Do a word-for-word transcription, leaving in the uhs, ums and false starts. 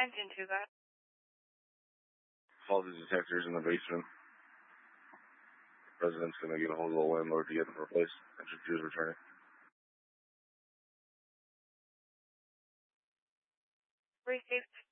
Engine to that. Faulty detectors in the basement. Resident's going to get a hold of the landlord to get them replaced. Engine two is returning. Received.